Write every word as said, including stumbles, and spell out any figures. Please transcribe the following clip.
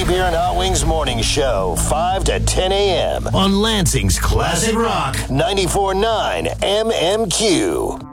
Beer and Hot Wings Morning Show, five to ten a.m. on Lansing's Classic Rock, ninety-four point nine M M Q.